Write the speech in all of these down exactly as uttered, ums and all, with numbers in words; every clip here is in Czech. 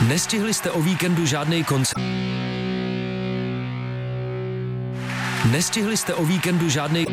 Nestihli jste o víkendu žádnej koncert. Nestihli jste o víkendu žádnej...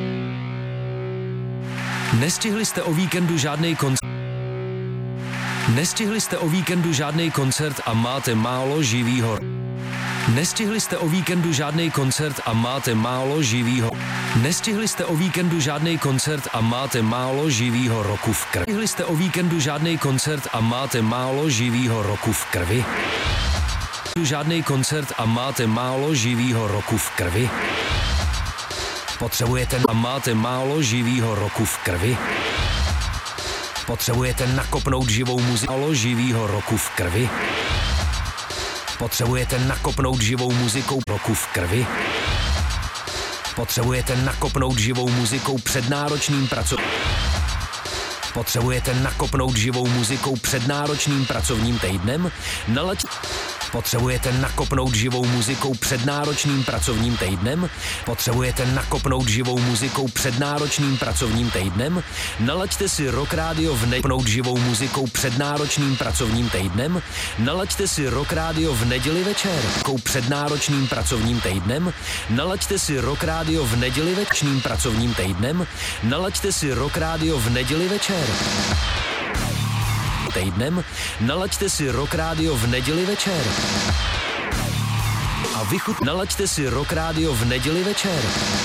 Nestihli jste o víkendu žádnej koncert. Nestihli jste o víkendu žádnej koncert a máte málo živýho. Nestihli jste o víkendu žádnej koncert a máte málo živýho. Nestihli jste o víkendu žádnej koncert a máte málo živýho roku v krvi. Nestihli jste o víkendu žádnej koncert a máte málo živýho roku v krvi. Žádnej koncert a máte málo živýho roku v krvi. Potřebujete a máte málo živýho roku v krvi. Potřebujete nakopnout živou muziku. Málo živýho roku v krvi. Potřebujete nakopnout živou muzikou roku v krvi. Potřebujete nakopnout živou muzikou před náročným pracovním. Potřebujete nakopnout živou muzikou před náročným pracovním týdnem. Nalaď... Potřebujete nakopnout živou muzikou před náročným pracovním týdnem? Potřebujete nakopnout živou muzikou před náročným pracovním týdnem? Nalaďte si Rock Radio v neděli. Nakopnout živou muzikou před náročným pracovním týdnem? Nalaďte si Rock Radio v neděli večer. Před náročným pracovním týdnem? Nalaďte si Rock Radio v neděli večerním pracovním týdnem? Nalaďte si Rock Radio v neděli večer. Týdnem, nalaďte si Rock Radio v neděli večer. A vychut... Nalaďte si Rock Radio v neděli večer.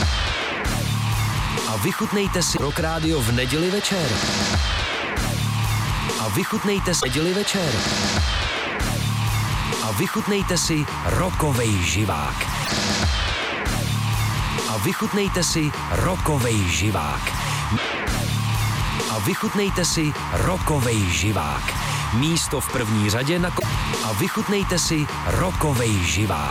A vychutnejte si Rock Radio v neděli večer. A vychutnejte si neděli večer. A vychutnejte si rockovej živák. A vychutnejte si rockovej živák. A vychutnejte si rockovej živák. Místo v první řadě na... A vychutnejte si rockovej živák.